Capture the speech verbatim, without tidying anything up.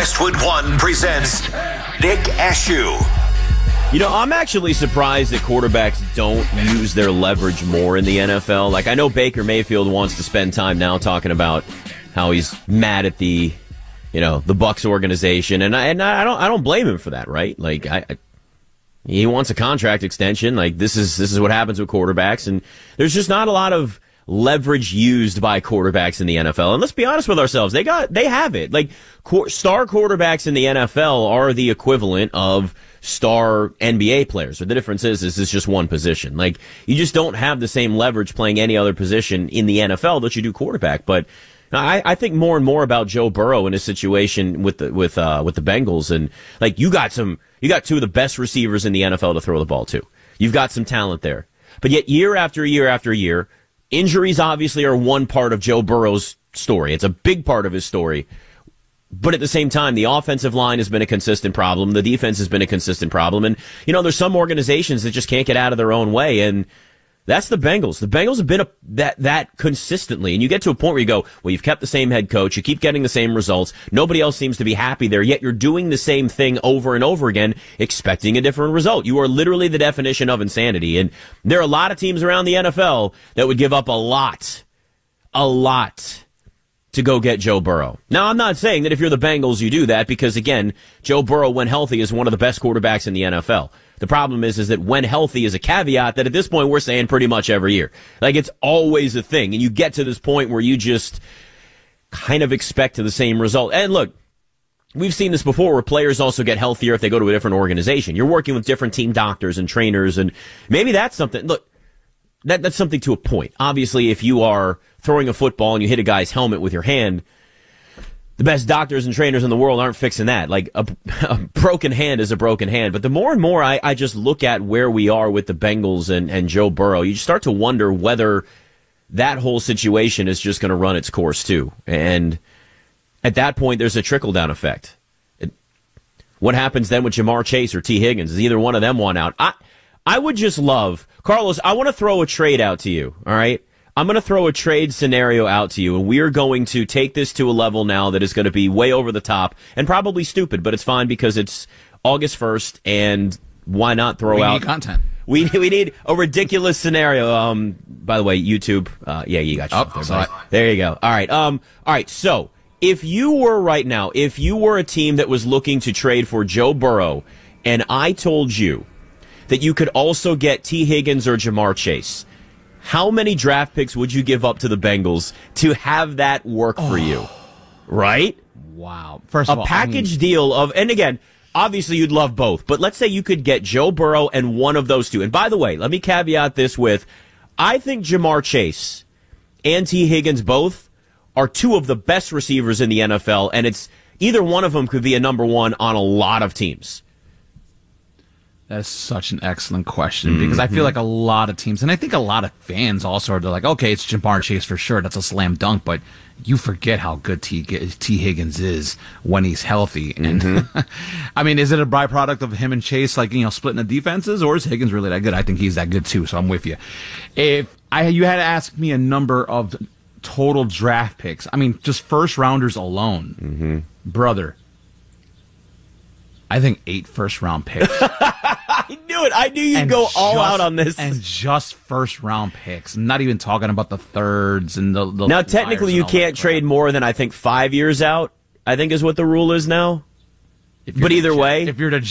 Westwood One presents Nick Ashew. You know, I'm actually surprised that quarterbacks don't use their leverage more in the N F L. Like, I know Baker Mayfield wants to spend time now talking about how he's mad at the, you know, the Bucs organization, and I and I don't I don't blame him for that, right? Like, I, I he wants a contract extension. Like, this is this is what happens with quarterbacks, and there's just not a lot of leverage used by quarterbacks in the N F L. And let's be honest with ourselves, they got they have it. Like, qu- star quarterbacks in the N F L are the equivalent of star N B A players. Or the difference is, is it's just one position. Like, you just don't have the same leverage playing any other position in the N F L that you do quarterback. But I, I think more and more about Joe Burrow and his situation with the with uh with the Bengals, and like you got some you got two of the best receivers in the N F L to throw the ball to. You've got some talent there. But yet year after year after year, injuries obviously are one part of Joe Burrow's story. It's a big part of his story. But at the same time, the offensive line has been a consistent problem. The defense has been a consistent problem. And, you know, there's some organizations that just can't get out of their own way. And that's the Bengals. The Bengals have been a, that, that consistently. And you get to a point where you go, well, you've kept the same head coach. You keep getting the same results. Nobody else seems to be happy there. Yet you're doing the same thing over and over again, expecting a different result. You are literally the definition of insanity. And there are a lot of teams around the N F L that would give up a lot, a lot to go get Joe Burrow. Now, I'm not saying that if you're the Bengals, you do that, because, again, Joe Burrow, when healthy, is one of the best quarterbacks in the N F L. The problem is, is that when healthy is a caveat that at this point we're saying pretty much every year. Like, it's always a thing. And you get to this point where you just kind of expect the same result. And look, we've seen this before where players also get healthier if they go to a different organization. You're working with different team doctors and trainers, and maybe that's something. Look, that that's something to a point. Obviously, if you are throwing a football and you hit a guy's helmet with your hand, the best doctors and trainers in the world aren't fixing that. Like, a, a broken hand is a broken hand. But the more and more I, I just look at where we are with the Bengals and, and Joe Burrow, you start to wonder whether that whole situation is just going to run its course too. And at that point, there's a trickle-down effect. It, what happens then with Jamar Chase or T. Higgins? Is either one of them one out? I, I would just love, Carlos, I want to throw a trade out to you, all right? I'm going to throw a trade scenario out to you, and we're going to take this to a level now that is going to be way over the top and probably stupid, but it's fine because it's August first, and why not throw we out... We need content. We, we need a ridiculous scenario. Um, by the way, YouTube, uh, yeah, you got your Oh, there, there you go. All right, um, all right, so if you were right now, if you were a team that was looking to trade for Joe Burrow, and I told you that you could also get T. Higgins or Jamar Chase, how many draft picks would you give up to the Bengals to have that work for oh. you? Right? Wow. First a of all, package I mean, deal of, and again, obviously you'd love both, but let's say you could get Joe Burrow and one of those two. And by the way, let me caveat this with, I think Jamar Chase and T. Higgins both are two of the best receivers in the N F L, and it's either one of them could be a number one on a lot of teams. That's such an excellent question, because I feel like a lot of teams, and I think a lot of fans also are like, okay, it's Jamar Chase for sure. That's a slam dunk, but you forget how good T. T. Higgins is when he's healthy. And mm-hmm. I mean, is it a byproduct of him and Chase, like, you know, splitting the defenses, or is Higgins really that good? I think he's that good too, so I'm with you. If I, you had to ask me a number of total draft picks, I mean, just first rounders alone, mm-hmm. brother, I think eight first round picks. I knew it. I knew you'd and go all just, out on this. And just first round picks. I'm not even talking about the thirds and the, the Now, technically, you can't trade more than, I think, five years out, I think is what the rule is now. But either the, way. If you're the